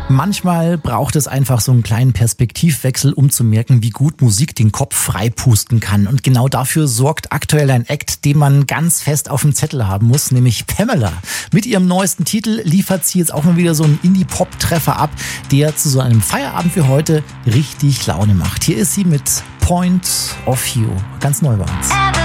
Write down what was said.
Manchmal braucht es einfach so einen kleinen Perspektivwechsel, um zu merken, wie gut Musik den Kopf freipusten kann. Und genau dafür sorgt aktuell ein Act, den man ganz fest auf dem Zettel haben muss, nämlich Pamela. Mit ihrem neuesten Titel liefert sie jetzt auch mal wieder so einen Indie-Pop-Treffer ab, der zu so einem Feierabend wie heute richtig Laune macht. Hier ist sie mit Point of View. Ganz neu bei uns.